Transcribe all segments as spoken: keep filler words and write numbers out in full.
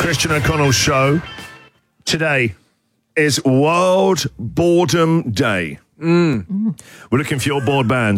Christian O'Connell Show. Today is World Boredom Day. Mm. We're looking for your bored bands.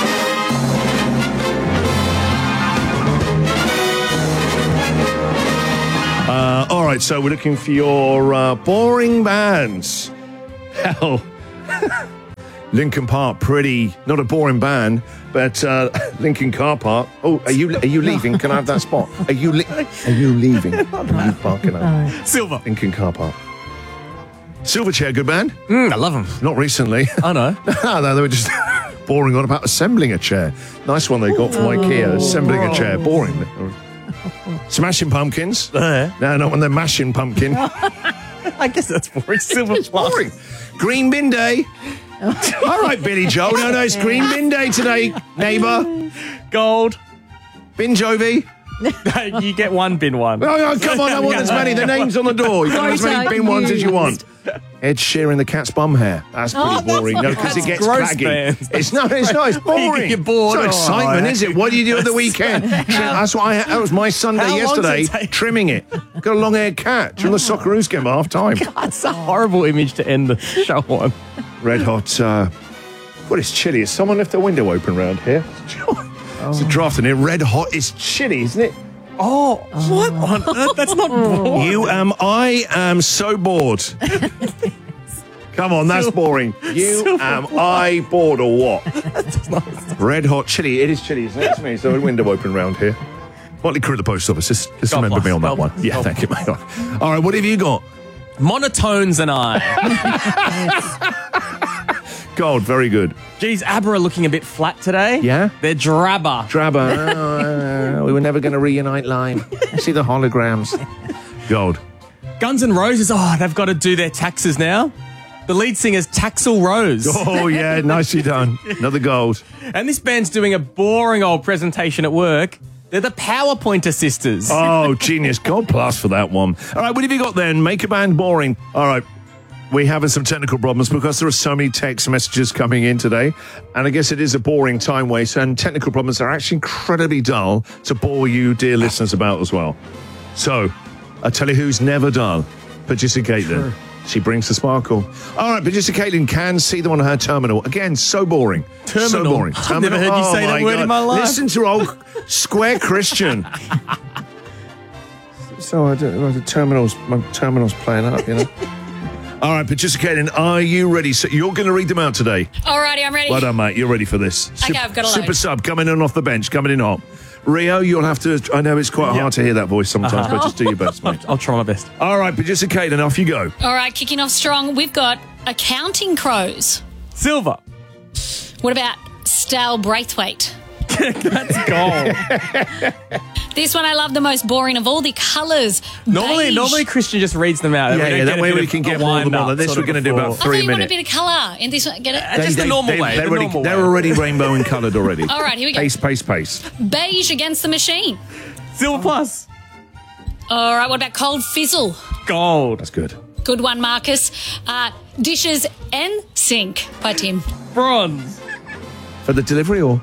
Uh, all right, so we're looking for your uh, boring bands. Hell, Lincoln Park, pretty, not a boring band, but uh, Lincoln Car Park. Oh, are you are you leaving? Can I have that spot? Are you li- are you leaving? Are you parking up? Silver. Lincoln Car Park. Silverchair, good band? Mm, I love them. Not recently. I know. No, they were just boring on about assembling a chair. Nice one they got from IKEA, assembling a chair. Boring. Smashing Pumpkins. Uh, No, not when they're mashing pumpkin. I guess that's boring. Silver It's plus. boring. Green Bin Day. All right, Billy Joel. No, no, it's Green Bin Day today, neighbour. Gold. Bin Jovi. You get one bin one. Oh, no, come on, I want as many. The name's on the door. You can have as many bin ones as you want. Ed Sheeran, the cat's bum hair. That's pretty Oh, boring. No, because it That's gets gross, claggy. man. It's not. It's not. It's boring. You're bored. It's not Oh, excitement, yeah. is it? What do you do at the weekend? That's what I. That was my Sunday How long does yesterday. it take? Trimming it. Got a long-haired cat during the Socceroos game at half time. That's a horrible image to end the show on. Red hot. Uh, what is chilly? Has someone left the window open round here? It's a draft in here. Red hot. It's chilly, isn't it? Oh, what on earth? That's not boring. You am. I am so bored. Come on, that's boring. You am I bored or what? Red hot chili. It is chilly, isn't it? It's me. So a window open round here. Motley Crue at the post office. Just, just God remember bless. me on that God one. bless. Yeah, God thank you, mate. All right, what have you got? Monotones and I. Gold, very good. Geez, ABBA are looking a bit flat today. Yeah? They're drabber. Drabber. Oh, uh, we were never going to reunite live. See the holograms. Gold. Guns N' Roses, oh, they've got to do their taxes now. The lead singer's Taxel Rose. Oh, yeah, nicely done. Another gold. And this band's doing a boring old presentation at work. They're the PowerPointer sisters. Oh, genius. Gold plus for that one. All right, what have you got then? Make a band boring. All right. We're having some technical problems because there are so many text messages coming in today. And I guess it is a boring time waste. And technical problems are actually incredibly dull to bore you, dear listeners, about as well. So, I tell you who's never dull. Producer Caitlin. She brings the sparkle. All right, Producer Caitlin can see them on her terminal. Again, so boring. So Terminal? boring. I've never heard you say that word in my life. Listen to old Square Christian. So I don't know, the terminal's, my terminal's playing up, you know. All right, Producer Caitlin, are you ready? So you're going to read them out today. Alrighty, I'm ready. Well done, mate. You're ready for this. Okay, I've got a load. Super sub coming in off the bench, coming in hot. Rio, you'll have to. I know it's quite Yep. hard to hear that voice sometimes, Uh-huh. but just do your best, mate. I'll try my best. All right, Producer Caitlin, off you go. All right, kicking off strong. We've got Accounting Crows. Silver. What about Stale Braithwaite? That's gold. This one I love the most, boring of all the colours. normally, beige. normally Christian just reads them out. Yeah, We don't yeah, that get a way bit we of can a get more wind than one. up This sort we're of going to do before. about I three thought you want a minutes. bit of colour in this one. Get it? Just the normal they, way, They're the already, normal they're way. already rainbow and coloured already. All right, here we go. Pace, pace, pace. Beige Against the Machine. Silver plus. All right, what about Cold Fizzle? Gold. That's good. Good one, Marcus. Uh, Dishes and Sink by Tim. Bronze. For the delivery or?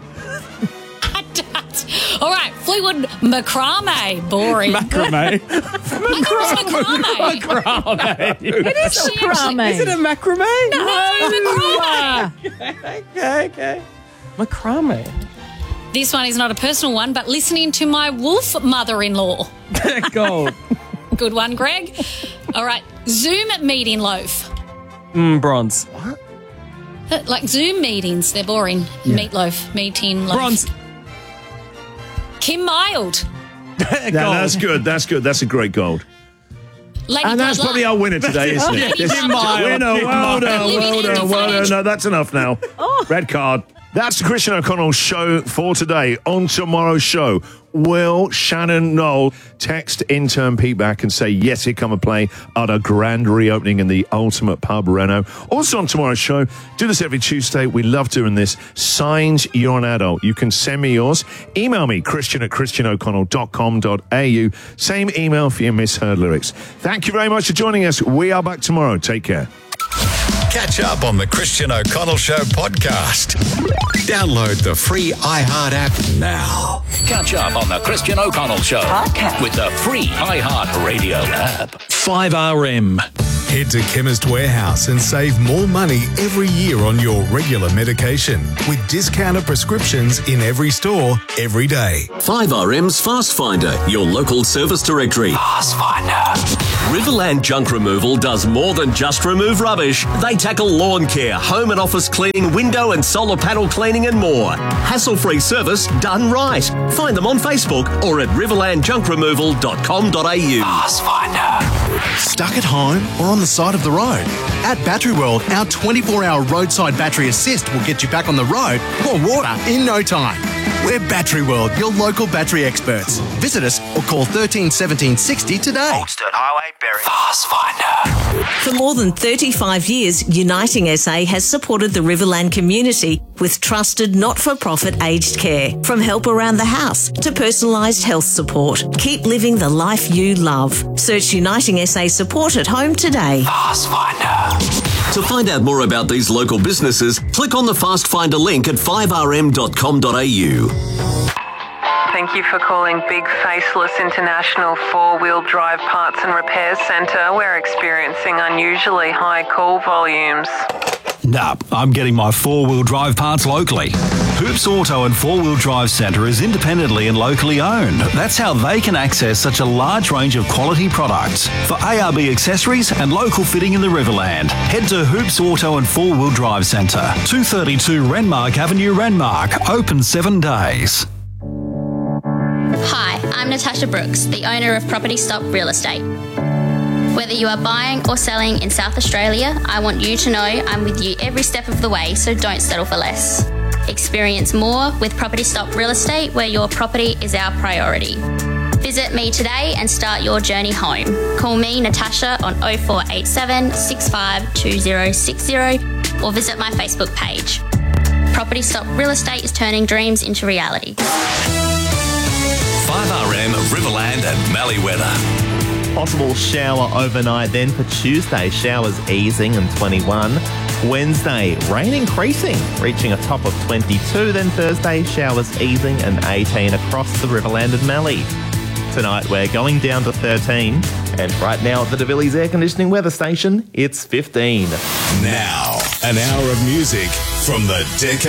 All right, Fleetwood Macrame. Boring. Macrame. Macrame. Macrame. It is macrame. Is it a macrame? No, macrame. Okay, okay. Macrame. This one is not a personal one, but listening to my wolf mother-in-law. Gold. Good one, Greg. All right, Zoom meeting loaf. Mm, bronze. Uh, Like Zoom meetings, they're boring. Meatloaf, meeting loaf. Bronze. Kim Mild. Yeah, Gold. that's good. That's good. That's a great gold. Lady And that's Bud probably Light. our winner today, isn't it? Kim This- Mild. Winner, Kim well Mild. done, Living well in done, the well done. footage. No, that's enough now. Red card. That's the Christian O'Connell show for today. On tomorrow's show, will Shannon Knoll text intern Pete back and say, yes, he'd come and play at a grand reopening in the Ultimate Pub, Renault. Also on tomorrow's show, do this every Tuesday. We love doing this. Signs You're an Adult. You can send me yours. Email me, christian at christian o'connell dot com dot a u. Same email for your misheard lyrics. Thank you very much for joining us. We are back tomorrow. Take care. Catch up on the Christian O'Connell Show podcast. Download the free iHeart app now. Catch up on the Christian O'Connell Show podcast with the free iHeart Radio app. five R M. Head to Chemist Warehouse and save more money every year on your regular medication with discounted prescriptions in every store, every day. five R M's Fast Finder, your local service directory. Fast Finder. Riverland Junk Removal does more than just remove rubbish. They tackle lawn care, home and office cleaning, window and solar panel cleaning and more. Hassle-free service done right. Find them on Facebook or at riverland junk removal dot com dot a u. Fast Finder. Stuck at home or on the side of the road? At Battery World, our twenty-four hour roadside battery assist will get you back on the road or water in no time. We're Battery World, your local battery experts. Visit us or call thirteen seventeen sixty today. Oldstead Highway, Berry. Fast Finder. For more than thirty-five years, Uniting S A has supported the Riverland community with trusted not-for-profit aged care. From help around the house to personalised health support. Keep living the life you love. Search Uniting S A support at home today. Fast Finder. To find out more about these local businesses, click on the Fast Finder link at five r m dot com dot a u. Thank you for calling Big Faceless International Four-Wheel Drive Parts and Repairs Centre. We're experiencing unusually high call volumes. Nah, I'm getting my four-wheel drive parts locally. Hoops Auto and Four-Wheel Drive Centre is independently and locally owned. That's how they can access such a large range of quality products. For A R B accessories and local fitting in the Riverland, head to Hoops Auto and Four-Wheel Drive Centre, two thirty-two Renmark Avenue, Renmark, open seven days. Hi, I'm Natasha Brooks, the owner of Property Stop Real Estate. Whether you are buying or selling in South Australia, I want you to know I'm with you every step of the way, so don't settle for less. Experience more with Property Stop Real Estate, where your property is our priority. Visit me today and start your journey home. Call me, Natasha, on oh four eight seven, six five two oh six oh or visit my Facebook page. Property Stop Real Estate is turning dreams into reality. five R M, Riverland and Mallee weather. Possible shower overnight then for Tuesday. Showers easing and twenty-one. Wednesday, rain increasing, reaching a top of twenty-two. Then Thursday, showers easing and eighteen across the Riverland and Mallee. Tonight, we're going down to thirteen. And right now at the DeVillies Air Conditioning Weather Station, it's fifteen. Now, an hour of music from the decade.